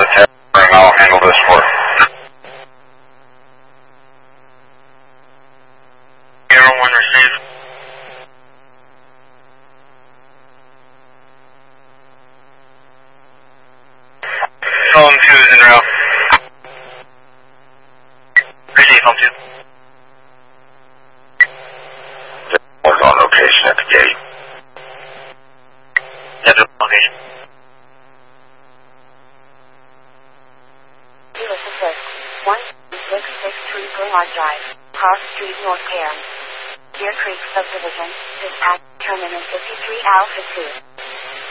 the tethering. I'll handle this for. Air 1 receive. Home 2 is en route. Receive, home 2. Was on location at the gate. That's location. Ulysses 1663 Glenard Drive, Cross Street, North Cairns. Deer Creek Subdivision, dispatch terminus 53 Alpha 2.